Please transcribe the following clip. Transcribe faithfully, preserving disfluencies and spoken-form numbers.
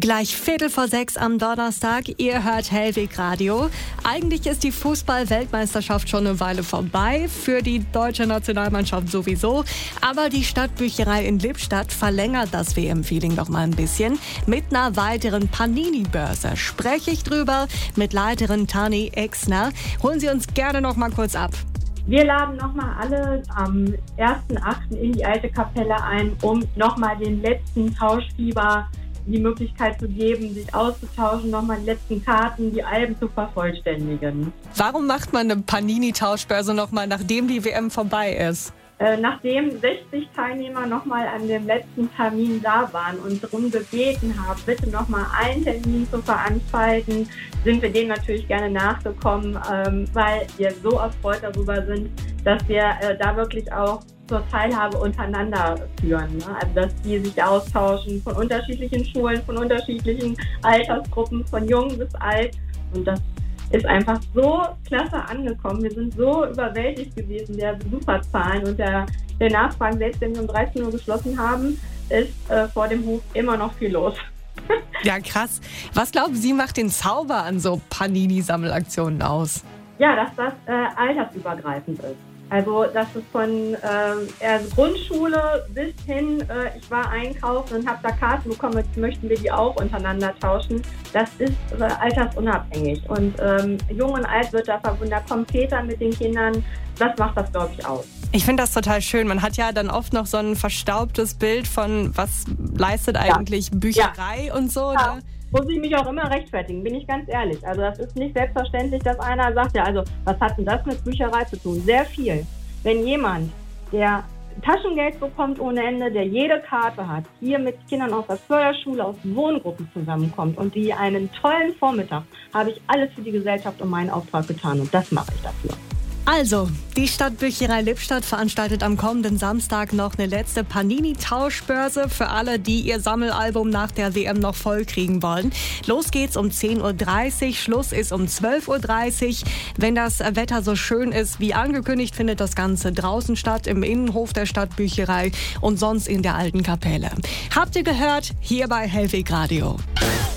Gleich Viertel vor sechs am Donnerstag. Ihr hört Hellweg Radio. Eigentlich ist die Fußball-Weltmeisterschaft schon eine Weile vorbei. Für die deutsche Nationalmannschaft sowieso. Aber die Stadtbücherei in Lippstadt verlängert das W M-Feeling noch mal ein bisschen. Mit einer weiteren Panini-Börse spreche ich drüber mit Leiterin Tani Exner. Holen Sie uns gerne noch mal kurz ab. Wir laden nochmal alle am ersten achten in die alte Kapelle ein, um nochmal den letzten Tauschfieber die Möglichkeit zu geben, sich auszutauschen, nochmal die letzten Karten, die Alben zu vervollständigen. Warum macht man eine Panini-Tauschbörse nochmal, nachdem die W M vorbei ist? Äh, nachdem sechzig Teilnehmer nochmal an dem letzten Termin da waren und darum gebeten haben, bitte nochmal einen Termin zu veranstalten, sind wir denen natürlich gerne nachgekommen, ähm, weil wir so erfreut darüber sind, dass wir äh, da wirklich auch zur Teilhabe untereinander führen. Ne? Also dass die sich austauschen von unterschiedlichen Schulen, von unterschiedlichen Altersgruppen, von jung bis alt. Und das ist einfach so klasse angekommen. Wir sind so überwältigt gewesen der Besucherzahlen und der, der Nachfragen. Selbst wenn wir um dreizehn Uhr geschlossen haben, ist äh, vor dem Hof immer noch viel los. Ja, krass. Was glauben Sie, macht den Zauber an so Panini-Sammelaktionen aus? Ja, dass das äh, altersübergreifend ist. Also, dass es von äh, Grundschule bis hin, äh, ich war einkaufen und habe da Karten bekommen, jetzt möchten wir die auch untereinander tauschen. Das ist äh, altersunabhängig. Und ähm, jung und alt wird da verbunden. Da kommen Väter mit den Kindern. Das macht das, glaube ich, aus. Ich finde das total schön. Man hat ja dann oft noch so ein verstaubtes Bild von, was leistet eigentlich ja. Bücherei ja. und so. Ja. Ne? Muss ich mich auch immer rechtfertigen, bin ich ganz ehrlich. Also das ist nicht selbstverständlich, dass einer sagt, ja, also was hat denn das mit Bücherei zu tun? Sehr viel. Wenn jemand, der Taschengeld bekommt ohne Ende, der jede Karte hat, hier mit Kindern aus der Förderschule, aus Wohngruppen zusammenkommt und die einen tollen Vormittag, habe ich alles für die Gesellschaft und meinen Auftrag getan und das mache ich dafür. Also, die Stadtbücherei Lippstadt veranstaltet am kommenden Samstag noch eine letzte Panini-Tauschbörse für alle, die ihr Sammelalbum nach der W M noch voll kriegen wollen. Los geht's um zehn Uhr dreißig, Schluss ist um zwölf Uhr dreißig. Wenn das Wetter so schön ist wie angekündigt, findet das Ganze draußen statt, im Innenhof der Stadtbücherei und sonst in der alten Kapelle. Habt ihr gehört? Hier bei Hellweg Radio.